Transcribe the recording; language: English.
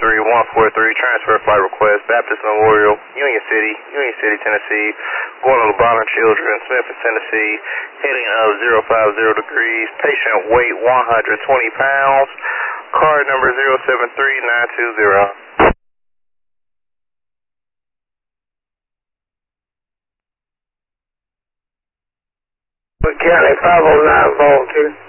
transfer flight request, Baptist Memorial, Union City, Tennessee, going to LeBron Children's, Memphis, Tennessee, heading of 050 degrees, patient weight 120 pounds, card number 073920. County 509 volunteer.